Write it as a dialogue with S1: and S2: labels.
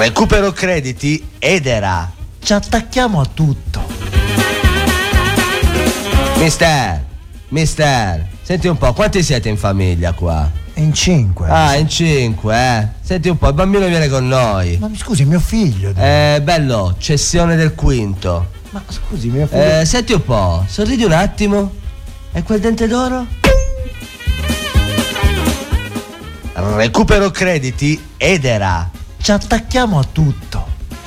S1: Recupero crediti Edera. Ci attacchiamo a tutto. Mister, senti un po', quanti siete in famiglia qua?
S2: In 5.
S1: Ah, in 5, eh? Senti un po', il bambino viene con noi.
S2: Ma scusi, mio figlio.
S1: Bello, cessione del quinto.
S2: Ma scusi, mio figlio.
S1: Senti un po', sorridi un attimo. E quel dente d'oro? Recupero crediti Edera. Ci attacchiamo a tutto.